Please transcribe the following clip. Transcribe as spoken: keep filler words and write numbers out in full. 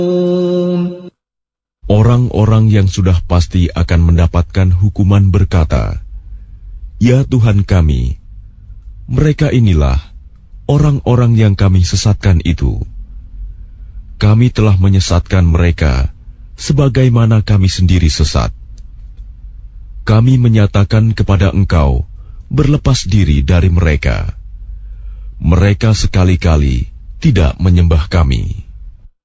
Orang-orang yang sudah pasti akan mendapatkan hukuman berkata, "Ya Tuhan kami, mereka inilah orang-orang yang kami sesatkan itu. Kami telah menyesatkan mereka sebagaimana kami sendiri sesat. Kami menyatakan kepada Engkau berlepas diri dari mereka. Mereka sekali-kali tidak menyembah kami."